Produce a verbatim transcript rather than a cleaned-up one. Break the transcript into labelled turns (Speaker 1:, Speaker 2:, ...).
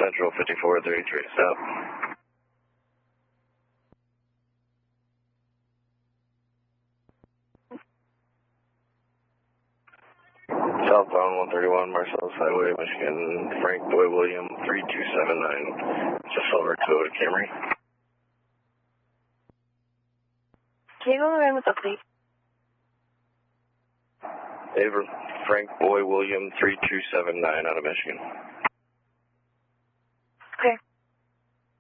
Speaker 1: Central fifty-four thirty-three South. Southbound one thirty-one Marcellus Highway, Michigan, Frank Boy William three two seven nine, just over Toyota Camry.
Speaker 2: Can you go around with the please?
Speaker 1: Ava, Frank Boy William three two seven nine out of Michigan.